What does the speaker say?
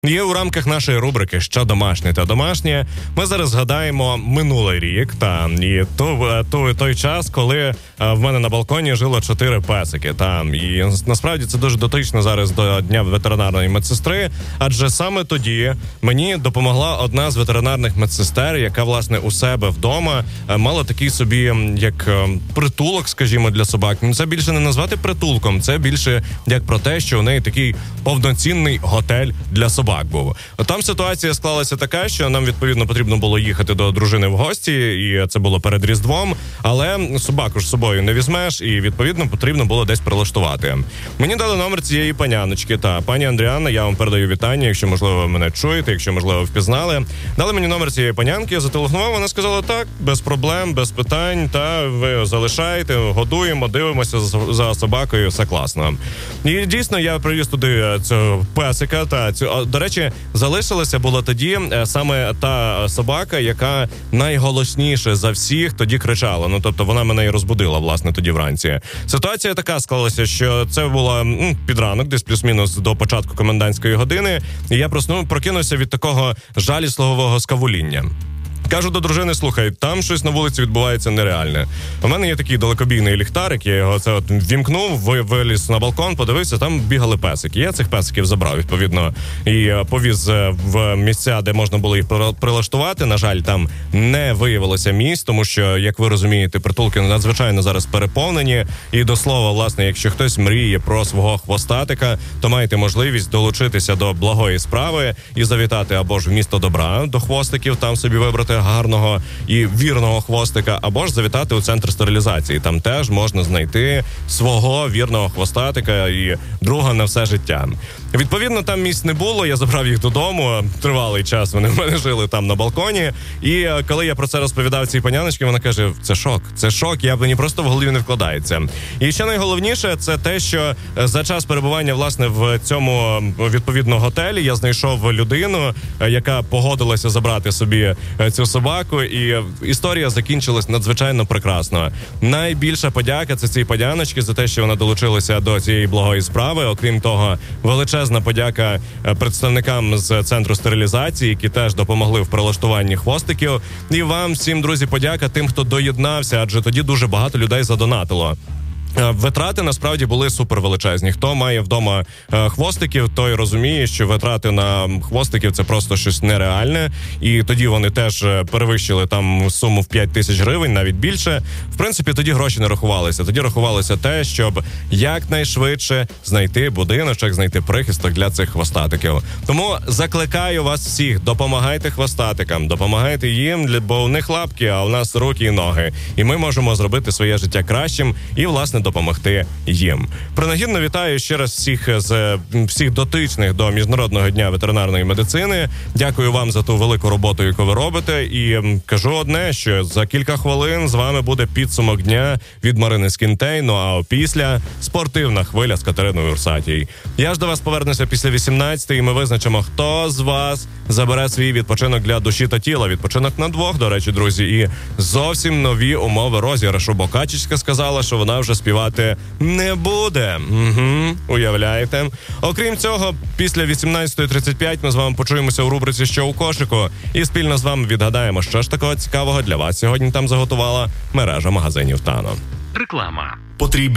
І у рамках нашої рубрики «Що домашнє та домашнє» ми зараз згадаємо минулий рік, і той час, коли в мене на балконі жило 4 песики. І насправді це дуже дотично зараз до Дня ветеринарної медсестри, адже саме тоді мені допомогла одна з ветеринарних медсестер, яка, власне, у себе вдома мала такий собі, як притулок, скажімо, для собак. Це більше не назвати притулком, це більше як про те, що у неї такий повноцінний готель для собак був. Там ситуація склалася така, що нам, відповідно, потрібно було їхати до дружини в гості, і це було перед Різдвом, але собаку ж з собою не візьмеш, і, відповідно, потрібно було десь прилаштувати. Мені дали номер цієї паняночки, пані Андріана, я вам передаю вітання, якщо, можливо, ви мене чуєте, якщо, можливо, впізнали. Дали мені номер цієї панянки, я зателефонував, вона сказала, так, без проблем, без питань, ви залишаєте, годуємо, дивимося за собакою, все класно. І дійсно, я привіз туди цього песика, до речі, залишилася була тоді саме та собака, яка найголосніше за всіх тоді кричала. Тобто вона мене і розбудила, власне, тоді вранці. Ситуація така склалася, що це було під ранок, десь плюс-мінус до початку комендантської години, і я прокинувся від такого жалісливого скавуління. Кажу до дружини, слухай, там щось на вулиці відбувається нереальне. У мене є такий далекобійний ліхтарик, я його ввімкнув, виліз на балкон, подивився, там бігали песики. Я цих песиків забрав, відповідно, і повіз в місця, де можна було їх прилаштувати. На жаль, там не виявилося місць, тому що, як ви розумієте, притулки надзвичайно зараз переповнені. І до слова, власне, якщо хтось мріє про свого хвостатика, то маєте можливість долучитися до благої справи і завітати або ж в місто добра до хвостиків, там собі вибрати гарного і вірного хвостика, або ж завітати у центр стерилізації. Там теж можна знайти свого вірного хвостатика і друга на все життя. Відповідно, там місць не було, я забрав їх додому, тривалий час вони в мене жили там на балконі, і коли я про це розповідав цій паняночці, вона каже, це шок, мені просто в голові не вкладається. І ще найголовніше, це те, що за час перебування, власне, в цьому, відповідно, готелі я знайшов людину, яка погодилася забрати собі цю собаку, і історія закінчилась надзвичайно прекрасно. Найбільша подяка це цій паняночці за те, що вона долучилася до цієї благої справи. Окрім того, величезна подяка представникам з центру стерилізації, які теж допомогли в прилаштуванні хвостиків. І вам всім, друзі, подяка тим, хто доєднався, адже тоді дуже багато людей задонатило. Витрати, насправді, були супервеличезні. Хто має вдома хвостиків, той розуміє, що витрати на хвостиків – це просто щось нереальне. І тоді вони теж перевищили там суму в 5 тисяч гривень, навіть більше. В принципі, тоді гроші не рахувалися. Тоді рахувалося те, щоб якнайшвидше знайти будиночок, знайти прихисток для цих хвостатиків. Тому закликаю вас всіх, допомагайте хвостатикам, допомагайте їм, бо у них лапки, а у нас руки і ноги. І ми можемо зробити своє життя кращим і, власне, допомогти їм. Принагідно вітаю ще раз всіх дотичних до Міжнародного дня ветеринарної медицини. Дякую вам за ту велику роботу, яку ви робите. І кажу одне, що за кілька хвилин з вами буде підсумок дня від Марини Скінтей, а опісля спортивна хвиля з Катериною Урсатій. Я ж до вас повернуся після 18-ї, і ми визначимо, хто з вас забере свій відпочинок для душі та тіла. Відпочинок на двох, до речі, друзі. І зовсім нові умови розіграшу, бо Качечка сказала, що вона вже співати не буде. Уявляєте? Окрім цього, після 18:35 ми з вами почуємося у рубриці «Що у кошику» і спільно з вами відгадаємо, що ж такого цікавого для вас сьогодні там заготувала мережа магазинів Тано. Реклама. Потрібні